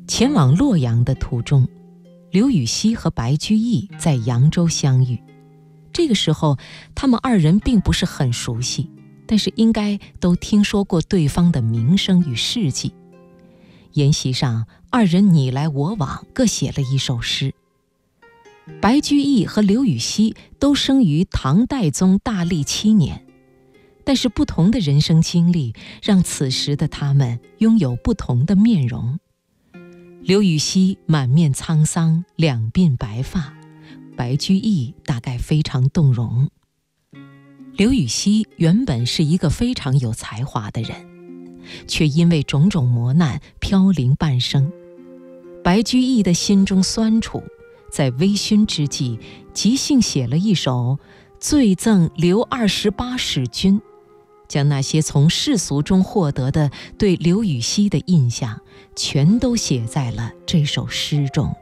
前往洛阳的途中，刘禹锡和白居易在扬州相遇。这个时候，他们二人并不是很熟悉，但是应该都听说过对方的名声与事迹。宴席上，二人你来我往，各写了一首诗。白居易和刘禹锡都生于唐代宗大历7年，但是不同的人生经历让此时的他们拥有不同的面容。刘禹锡满面沧桑，两鬓白发，白居易大概非常动容。刘禹锡原本是一个非常有才华的人，却因为种种磨难飘零半生。白居易的心中酸楚，在微醺之际即兴写了一首《醉赠刘28使君》，将那些从世俗中获得的对刘禹锡的印象全都写在了这首诗中。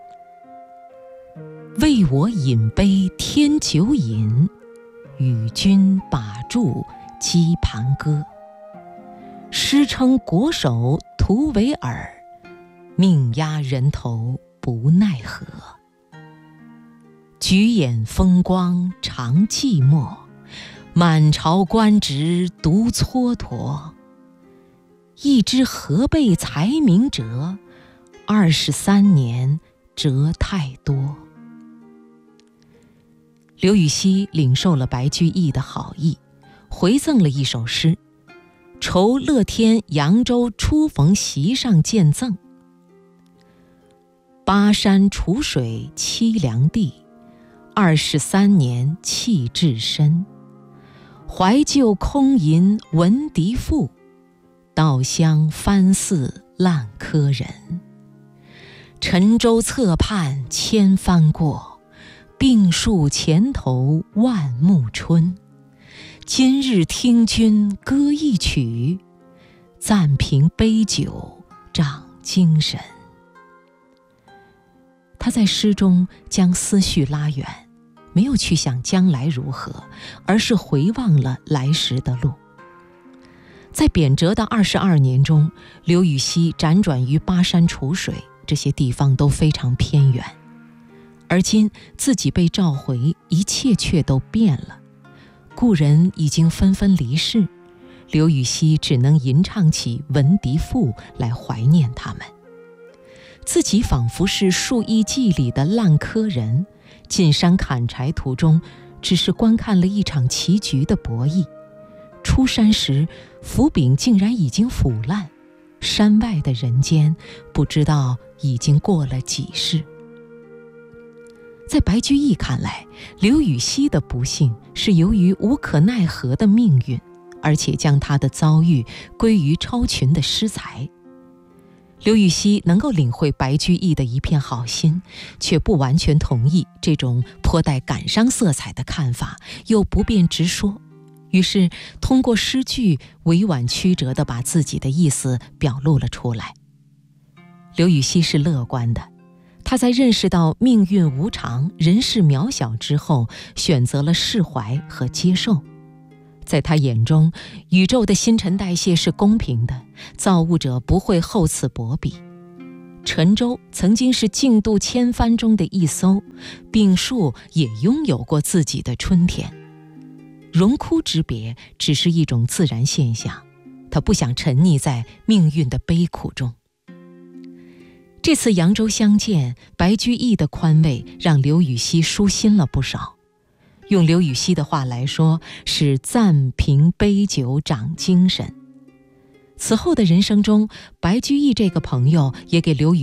为我饮杯添酒饮，与君把箸击盘歌。诗称国手徒为尔，命压人头不奈何。举眼风光常寂寞，满朝官职独蹉跎。一知何辈才名折，23年折太多。刘禹锡领受了白居易的好意，回赠了一首诗，酬乐天扬州初逢席上见赠。巴山楚水凄凉地，23年弃置身。怀旧空吟闻笛赋，稻香翻似烂柯人。沉舟侧畔千帆过，病树前头万木春。今日听君歌一曲，暂凭杯酒长精神。他在诗中将思绪拉远，没有去想将来如何，而是回望了来时的路。在贬谪的22年中，刘禹锡辗转于巴山楚水，这些地方都非常偏远。而今自己被召回，一切却都变了。故人已经纷纷离世，刘禹锡只能吟唱起《闻笛赋》来怀念他们。自己仿佛是《树异记》里的烂柯人，进山砍柴途中只是观看了一场棋局的博弈。出山时斧柄竟然已经腐烂，山外的人间不知道已经过了几世。在白居易看来，刘禹锡的不幸是由于无可奈何的命运，而且将他的遭遇归于超群的诗才。刘禹锡能够领会白居易的一片好心，却不完全同意这种颇带感伤色彩的看法，又不便直说，于是通过诗句委婉曲折地把自己的意思表露了出来。刘禹锡是乐观的，他在认识到命运无常、人世渺小之后，选择了释怀和接受。在他眼中，宇宙的新陈代谢是公平的，造物者不会厚此薄彼。沉舟曾经是竞渡千帆中的一艘，病树也拥有过自己的春天。荣枯之别只是一种自然现象，他不想沉溺在命运的悲苦中。这次扬州相见，白居易的宽慰让刘禹锡舒心了不少。用刘禹锡的话来说，是暂凭杯酒长精神。此后的人生中，白居易这个朋友也给刘禹